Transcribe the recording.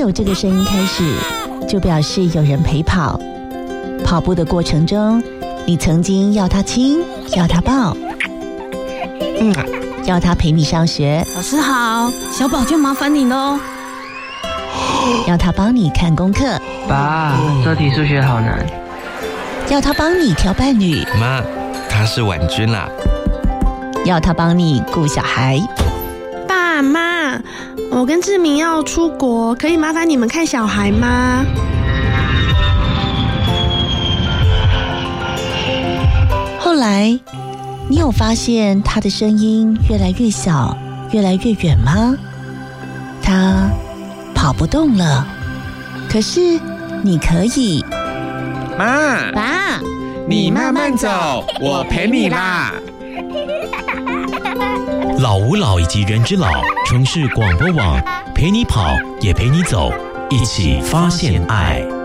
有这个声音开始，就表示有人陪跑。跑步的过程中，你曾经要他亲，要他抱，要他陪你上学。 老师好，小宝就麻烦你喽。 要他帮你看功课。 爸，这题数学好难。 要他帮你挑伴侣。 妈，他是婉君啦。 要他帮你顾小孩。 爸妈，我跟志明要出国，可以麻烦你们看小孩吗？ 后来，你有发现他的声音越来越小，越来越远吗？他跑不动了，可是你可以。 妈， 爸， 你慢慢走，我陪你啦。 老吾老以及人之老，城市广播网陪你跑，也陪你走，一起发现爱。